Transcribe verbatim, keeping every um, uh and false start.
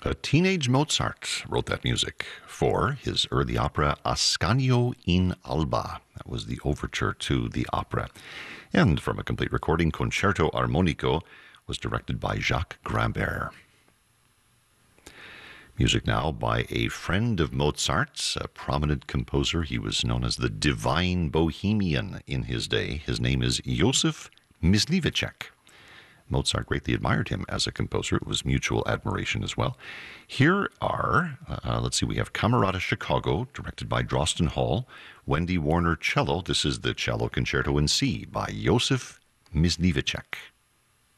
A teenage Mozart wrote that music for his early opera Ascanio in Alba. That was the overture to the opera. And from a complete recording, Concerto Armonico was directed by Jacques Grimbert. Music now by a friend of Mozart's, a prominent composer. He was known as the Divine Bohemian in his day. His name is Joseph Mysliveček. Mozart greatly admired him as a composer. It was mutual admiration as well. Here are, uh, let's see, we have Camerata Chicago, directed by Drosten Hall. Wendy Warner cello. This is the Cello Concerto in C by Joseph Mysliveček.